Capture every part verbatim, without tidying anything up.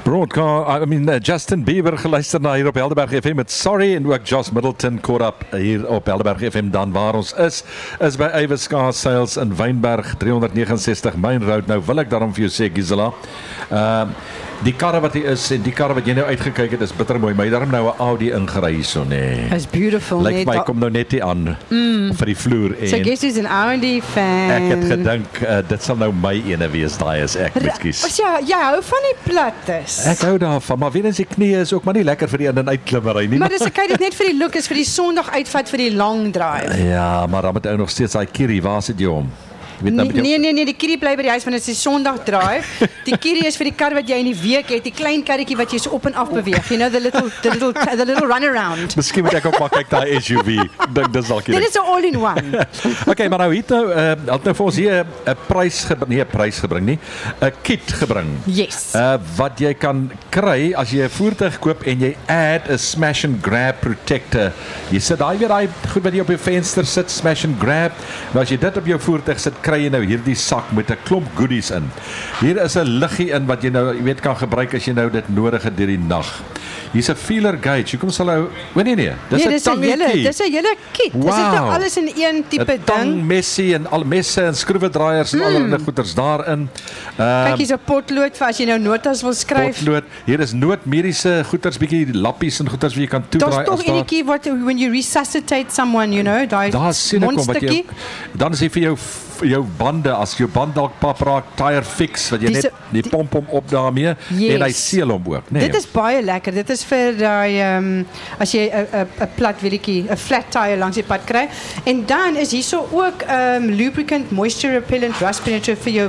Broadcast, I mean uh, Justin Bieber geluister na hier op Helderberg F M met Sorry en ook Josh Middleton caught up hier op Helderberg F M dan waar ons is is by Avis Car Sales in Wynberg drie negenenses stig Main Road. Nou wil ek daarom vir jou sê Gisela, uh, die karre wat hier is en die karre wat jy nou uitgekyk het is bitter mooi, maar jy daarom nou 'n Audi ingery hierso nê. Nee. It's beautiful. Lyk like my kom nou net hier aan mm. vir die vloer en so I guess he's an Audi fan. Ek het gedink uh, dit sal nou my ene wees, daai is ek miskies. Ja, jy hou van die plattes. Ek hou daarvan, maar weer eens die knie is ook maar nie lekker vir die in- en uitklimmery nie. Maar dis ek kyk dit net vir die look, is vir die Sondag uitvat vir die long drive. Ja, maar dan moet ou nog steeds daai Kiri, waar sit jy hom? Nee, nee, nee, nee, die Kiri bly by die huis want dit is die Sondag drive. Die Kiri is vir die kar wat jy in die week het, die klein karretjie wat jy so op en af beweeg. You know, the little the little the little run around. Miskien moet ek ook maar kyk daai S U V. Dink dis dalk hier. Dit is 'n all-in-one. Okay, maar nou het nou uh, het nou vir ons hier 'n prys gebring, nie 'n prys gebring nie, 'n kit gebring. Yes. Uh wat jy kan kry as jy 'n voertuig koop en jy add 'n smash and grab protector. Jy sit daai weer daai goed wat jy op jou venster sit, smash and grab. Maar as jy dit op jou voertuig sit, kry jy nou hierdie sak met 'n klomp goodies in. Hier is 'n liggie in wat jy nou, jy weet, kan gebruik as jy nou dit nodig het deur die nag. Hier's 'n feeler gauge. Hoekom sal ou, nee nee nee, dis 'n nee, tangetjie. Dis 'n hele kit. Wow. Dis dit nou alles in een tipe ding. 'n tang, messie en al messe en skroewedraaiers en mm. allerlei goeders daarin. Uh, Kyk, hier's 'n potlood vir as jy nou notas wil skryf. Potlood. Hier is noodmediese goeders, bietjie lappies en goeders wat jy kan toedraai. Daar's tog enetjie wat when you resuscitate someone, you know, daai monstertjie. Dan is hy vir jou jou bande, as jou band dalk pap raak, tire fix wat jy die, net die, die pomp hom op daarmee yes. en hy seël hom ook, nee. Dit is baie lekker. Dit is vir daai ehm um, as jy 'n 'n 'n plat wielietjie, 'n flat tire langs die pad kry. En dan is hierso ook ehm um, lubricant, moisture repellent, rust penetrator vir jou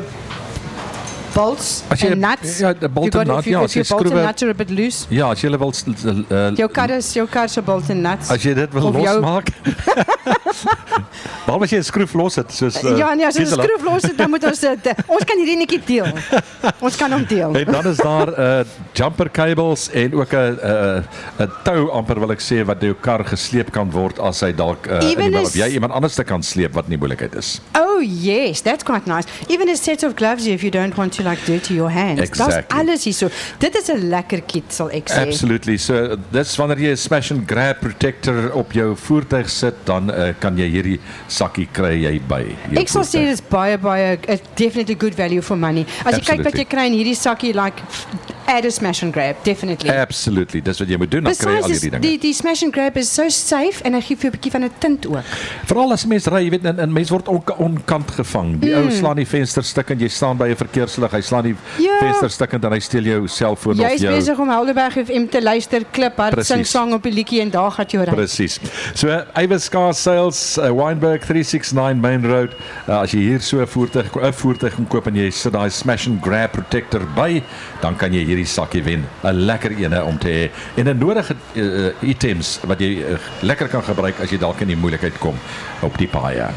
bolts en nuts. Ja, die bolt en nuts, ja, as jy skroewe. Nuts are a bit loose. Ja, as jy wil uh, jou kar is jou kar se bolt en nuts. As jy dit wil losmaak. Behalwe as jy 'n skroef los het, soos uh, ja, nee, as jy 'n skroef los het, dan moet ons dit uh, ons kan hierdie netjie deel. Ons kan hom deel. En dan is daar 'n uh, jumper cables en ook 'n 'n 'n tou amper wil ek sê wat jou kar gesleep kan word as hy dalk uh, in die middel of jy iemand anders te kan sleep wat nie moeilikheid is. Oh yes, that's quite nice. Even a set of gloves if you don't want to like dirty your hands. Exactly. Daar's alles hier so. Dit is 'n lekker kit sal ek sê. Absolutely. So dis wanneer jy 'n smash and grab protector op jou voertuig sit, dan uh, kan jy hierdie sakkie kry jy by. Ek sal sê dis baie baie a definitely good value for money. As jy kyk wat jy kry in hierdie sakkie, like add a smash and grab, definitely. Absolutely. Dis wat jy moet doen, dan kry jy al hierdie dinge. Die die smash and grab is so safe en hy gee vir 'n bietjie van 'n tint ook. Veral as mense ry, jy weet, en, en mense word on, onkant gevang. Die mm. ou slaan die venster stukkend, jy staan by 'n verkeerslig, hy slaan die ja. venster stukkend en hy steel jou selfoon of jou. Jy is besig om Helderberg F M te luister, klip hard, sing sang op die liedjie en daar gaan jy ry. Presies. So Avis Car Sales, uh, Wynberg three sixty-nine Main Road. Uh, as jy hier so 'n voertuig 'n voertuig kom koop en jy sit daai smash and grab protector by, dan kan jy hierdie sakkie wen. 'n Lekker ene om te hê en 'n nodige uh, items wat jy uh, lekker kan gebruik as jy dalk in die moeilikheid kom op die paaie.